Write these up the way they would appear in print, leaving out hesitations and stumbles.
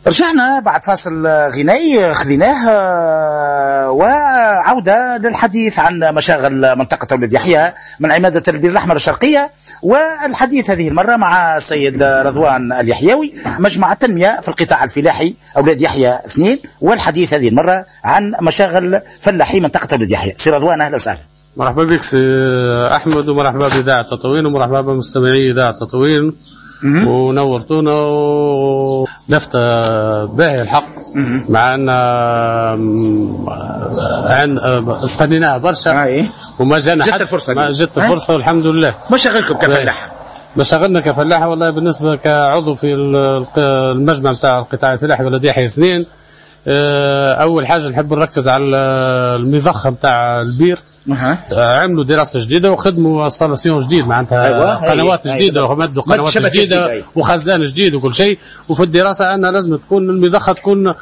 رجعنا بعد فاصل غنائي خذيناه وعودة للحديث عن مشاغل منطقة ولد يحيى من عمادة البير الأحمر الشرقية، والحديث هذه المرة مع السيد رضوان اليحيوي مجمع التنمية في القطاع الفلاحي أولاد يحيى 2، والحديث هذه المرة عن مشاغل فلاحي منطقة ولد يحيى. سي رضوان أهلا وسهلا. مرحبا بك سي أحمد، ومرحبا بإذاعة تطوين، ومرحبا بمستمعي إذاعة تطوين، ونورتونا ولفت باهي الحق مع أن استنيناها برشا وما جانا حتى الفرصة. ما جت الفرصة والحمد لله. ما شغلكم كفلاحة؟ ما شغلنا كفلاحة والله. بالنسبة كعضو في المجمع بتاع القطاع الفلاحي ولد يحيى 2، أول حاجة نحب نركز على المضخة بتاع البير. عملوا دراسة جديدة وخدموا انستالاسيون جديد معناتها قنوات جديدة ومدوا قنوات جديدة وخزان جديد وكل شيء. وفي الدراسة أن لازم تكون المضخة تكون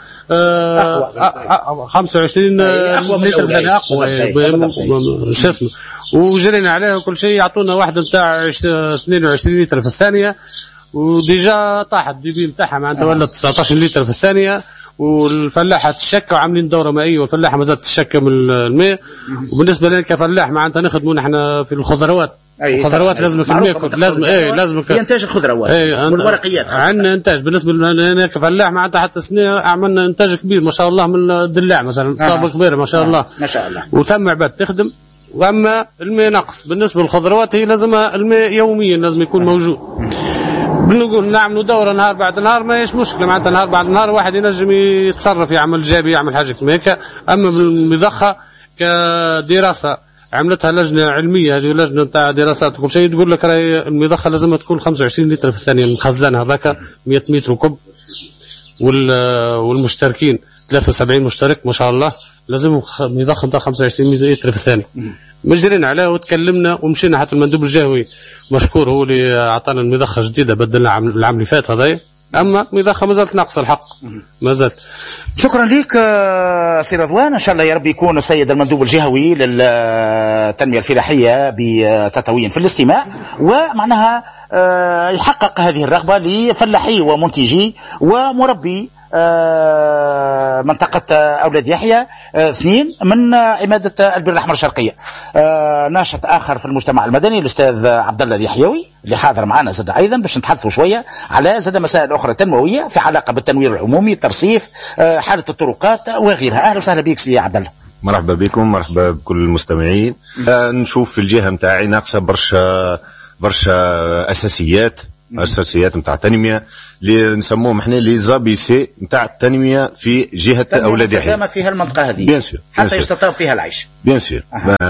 25 لتر ثانية أقوى شو اسمه، وجرينا عليها وكل شيء. يعطونا واحدة بتاع 22 لتر في الثانية، وديجا طاحت الدي بي بتاعها معناتها ولا 19 لتر في الثانية. والفلاحة تشكى وعاملين دورة مائية، والفلاحة ما زالت تشكى من الماء. وبالنسبة لنا كفلاح معناتها نخدموا نحن في الخضروات. الخضروات لازم لازم لازم انتاج الخضروات والورقيات. عندنا انتاج بالنسبة لنا كفلاح معناتها حتى السنة عملنا انتاج كبير ما شاء الله من الدلاع مثلا صابة كبيرة ما شاء الله ما شاء الله، وتم عباد تخدم. واما الماء نقص بالنسبة للخضروات، هي لازم الماء يوميا لازم يكون موجود. بنقول نعملوا دورة نهار بعد نهار ما يش مشكلة معناتها، نهار بعد نهار واحد ينجم يتصرف يعمل جابي يعمل حاجة كميكا. أما بالمضخة كدراسة عملتها لجنة علمية، هذه لجنة بتاع دراسات وكل شيء، تقول لك راهي المضخة لازم تكون 25 لتر في الثانية. المخزن هذاك 100 متر كوب، والمشتركين 73 مشترك ما شاء الله، لازم مضخة بتاع 25 لتر في الثانية. مجرين عليه وتكلمنا ومشينا حتى المندوب الجهوي مشكور هو اللي اعطانا المضخه جديده بدلنا العام اللي فات هذا. اما مضخه ما زالت ناقصه الحق ما زالت. شكرا لك سي رضوان. ان شاء الله يا رب يكون السيد المندوب الجهوي للتنميه الفلاحيه بتطوين في الاستماع، ومعناها يحقق هذه الرغبه لفلاحي ومنتجي ومربي منطقة أولاد يحيى 2 من عمادة البير الأحمر الشرقية. ناشط آخر في المجتمع المدني الأستاذ عبد الله اليحيوي اللي حاضر معنا زاد أيضا باش نتحدثوا شوية على زاد مسائل أخرى تنموية في علاقة بالتنوير العمومي، الترصيف، حالة الطرقات وغيرها. أهلا وسهلا بك سي عبد الله. مرحبا بكم، مرحبا بكل المستمعين. نشوف في الجهة متاعي ناقصة برشا أساسيات نتاع التنميه اللي نسموهم احنا لي زابيسي نتاع التنميه في جهه اولاد يحيى. تنميه فيها المنطقه هذه بيان سور حتى يستطاب فيها العيش. بيان سور.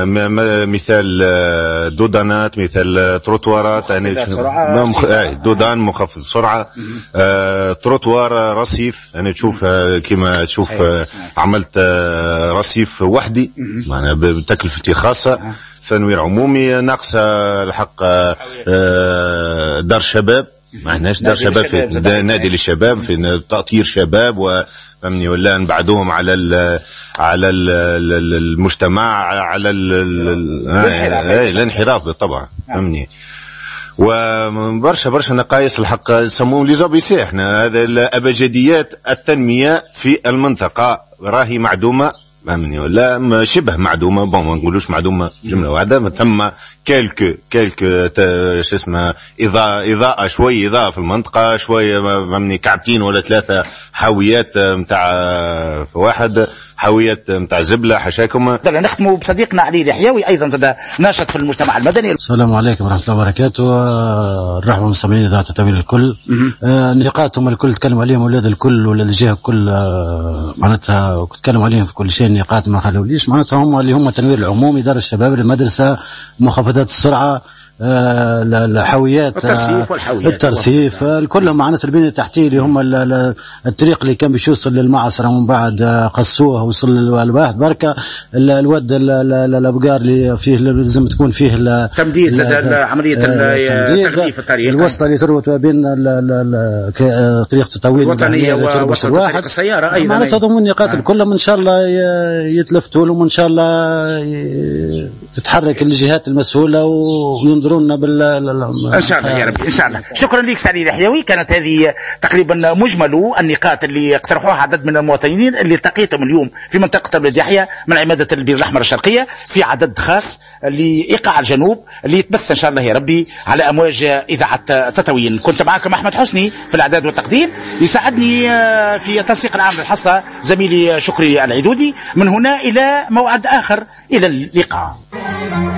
مثال دودانات، مثال تروتوارات، يعني دودان مخفض سرعه، تروتوار رصيف. انا تشوف كما تشوف عملت رصيف وحدي معنا بتكلفتي خاصه، تنوير عمومي. ناقصه الحق دار شباب، ما عندناش دار شباب في نادي للشباب في تأطير شباب وفهمني ولا نبعدوهم على المجتمع على الانحراف بالطبع فهمني. وبرشا نقايص الحق يسموهم لي زابيسي. احنا هذا الابجديات التنميه في المنطقه راهي معدومه فهمني ولا شبه معدومه. ما نقولوش معدومه جمله واحده، ثم كالك شو اسمه اضاءه شويه اضاءه في المنطقه شويه فهمني، كعبتين ولا 3 حاويات نتاع واحد حاويات نتاع زبله حشاكم. نختموا بصديقنا علي اليحيوي ايضا زاد ناشط في المجتمع المدني. السلام عليكم ورحمه الله وبركاته. نرحب بالمستمعين اذاعه التطوين الكل. نقاطهم الكل تكلموا عليهم اولاد الكل ولا الجهه الكل معناتها تكلموا عليهم في كل شيء. نقاط ما خلوليش معناتها هم اللي هم التنوير العمومي، دار الشباب، المدرسه، مخفضات السرعه، الحاويات، الترسيف كلهم معناتها البنية التحتية اللي هم الطريق اللي كان باش يوصل للمعصرة ومن بعد قصوه وصل للواحد بركة. الود الأبقار اللي فيه لازم تكون فيه تمديد عملية تغليف الطريق، الوسطى اللي تربط ما بين طريقة التطويل الوطنية ووسط طريق السيارة أيضا. معناتها هذوم النقاط كلهم إن شاء الله يتلفتوا لهم، وإن شاء الله تتحرك الجهات المسؤولة وينظروا يقدرونا ان شاء الله يا رب ان شاء الله. شكرا لك سعيد اليحيوي. كانت هذه تقريبا مجمل النقاط اللي اقترحوها عدد من المواطنين اللي التقيتهم اليوم في منطقه بلاد يحيى من عماده البير الاحمر الشرقيه في عدد خاص لايقاع الجنوب اللي يتبث ان شاء الله يا ربي على امواج اذاعه تطاوين. كنت معكم احمد حسني في الاعداد والتقديم. يساعدني في التنسيق العام للحصه زميلي شكري العيدودي. من هنا الى موعد اخر، الى اللقاء.